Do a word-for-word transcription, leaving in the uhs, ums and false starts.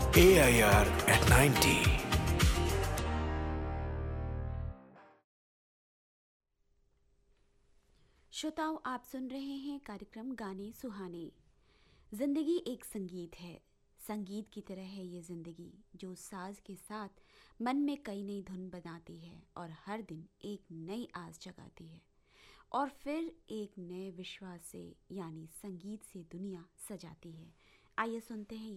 A I R eight ninety. श्रोताओं, आप सुन रहे हैं कार्यक्रम गाने सुहाने। जिंदगी एक संगीत है। संगीत की तरह है ये जिंदगी, जो साज के साथ मन में कई नई धुन बनाती है और हर दिन एक नई आस जगाती है और फिर एक नए विश्वास से यानी संगीत से दुनिया सजाती है। आइए सुनते हैं